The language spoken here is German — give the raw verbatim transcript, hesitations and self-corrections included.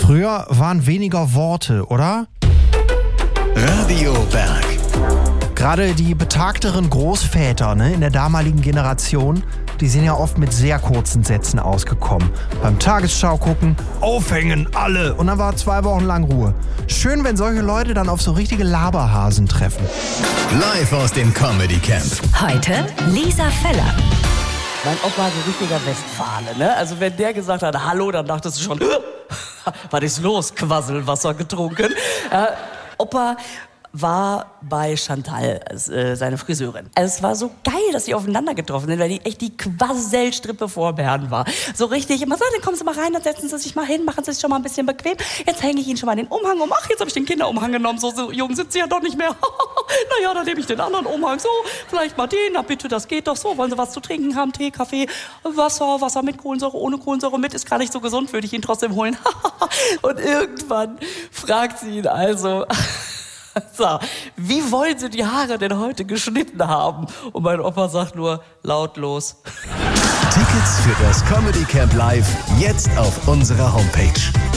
Früher waren weniger Worte, oder? Radio Berg. Gerade die betagteren Großväter, ne, in der damaligen Generation, die sind ja oft mit sehr kurzen Sätzen ausgekommen. Beim Tagesschau gucken, aufhängen, alle. Und dann war zwei Wochen lang Ruhe. Schön, wenn solche Leute dann auf so richtige Laberhasen treffen. Live aus dem Comedy Camp. Heute Lisa Feller. Mein Opa war so richtiger Westfale, ne? Also wenn der gesagt hat, hallo, dann dachtest du schon, was ist los? Quasselwasser getrunken. Äh, Opa war bei Chantal, äh, seine Friseurin. Also es war so geil, dass die aufeinander getroffen sind, weil die echt die Quasselstrippe vor Bern war. So richtig immer so, dann kommen Sie mal rein, dann setzen Sie sich mal hin, machen Sie sich schon mal ein bisschen bequem. Jetzt hänge ich Ihnen schon mal den Umhang um. Ach, jetzt habe ich den Kinderumhang genommen, so, so jung sind Sie ja doch nicht mehr. Naja, dann nehme ich den anderen Umhang, so, vielleicht mal den, na bitte, das geht doch so. Wollen Sie was zu trinken haben, Tee, Kaffee, Wasser, Wasser mit Kohlensäure, ohne Kohlensäure mit, ist gar nicht so gesund, würde ich ihn trotzdem holen. Und irgendwann fragt sie ihn also... So, wie wollen Sie die Haare denn heute geschnitten haben? Und mein Opa sagt nur lautlos. Tickets für das Comedy Camp Live jetzt auf unserer Homepage.